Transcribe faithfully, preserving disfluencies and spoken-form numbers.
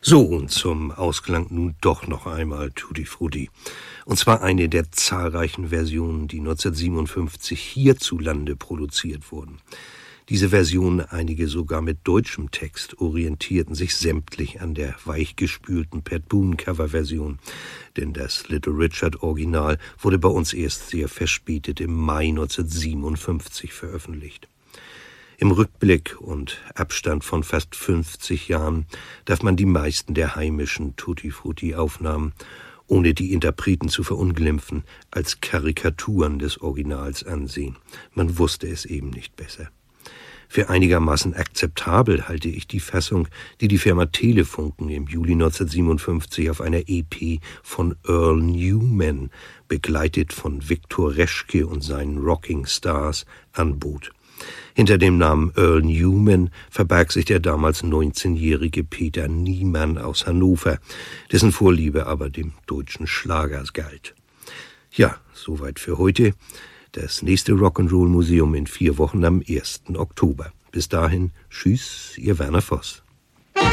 So, und zum Ausklang nun doch noch einmal Tutti Frutti. Und zwar eine der zahlreichen Versionen, die neunzehnhundertsiebenundfünfzig hierzulande produziert wurden. Diese Versionen, einige sogar mit deutschem Text, orientierten sich sämtlich an der weichgespülten Pat Boone-Coverversion. Denn das Little Richard-Original wurde bei uns erst sehr verspätet im Mai neunzehnhundertsiebenundfünfzig veröffentlicht. Im Rückblick und Abstand von fast fünfzig Jahren darf man die meisten der heimischen Tutti-Frutti-Aufnahmen, ohne die Interpreten zu verunglimpfen, als Karikaturen des Originals ansehen. Man wusste es eben nicht besser. Für einigermaßen akzeptabel halte ich die Fassung, die die Firma Telefunken im Juli neunzehnhundertsiebenundfünfzig auf einer E P von Earl Newman, begleitet von Viktor Reschke und seinen Rocking Stars, anbot. Hinter dem Namen Earl Newman verbarg sich der damals neunzehnjährige Peter Niemann aus Hannover, dessen Vorliebe aber dem deutschen Schlager galt. Ja, soweit für heute. Das nächste Rock'n'Roll Museum in vier Wochen am ersten Oktober. Bis dahin, tschüss, Ihr Werner Voss.